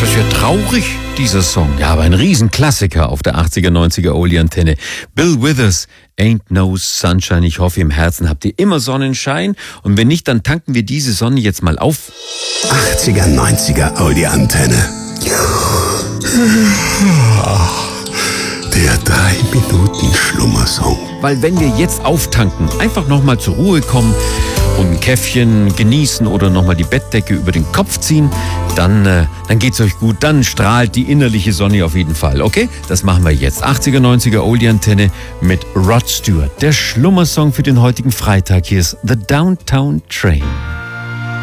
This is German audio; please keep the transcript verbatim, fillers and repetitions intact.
Das ist ja traurig, dieser Song. Ja, aber ein Riesenklassiker auf der achtziger, neunziger Oldie-Antenne. Bill Withers, Ain't No Sunshine. Ich hoffe, im Herzen habt ihr immer Sonnenschein. Und wenn nicht, dann tanken wir diese Sonne jetzt mal auf. achtziger, neunziger Oldie-Antenne. Der drei Minuten Schlummersong. Weil wenn wir jetzt auftanken, einfach nochmal zur Ruhe kommen und ein Käffchen genießen oder nochmal die Bettdecke über den Kopf ziehen, dann, äh, dann geht's euch gut. Dann strahlt die innerliche Sonne auf jeden Fall. Okay? Das machen wir jetzt. achtziger, neunziger Oldie-Antenne mit Rod Stewart. Der Schlummersong für den heutigen Freitag. Hier ist The Downtown Train.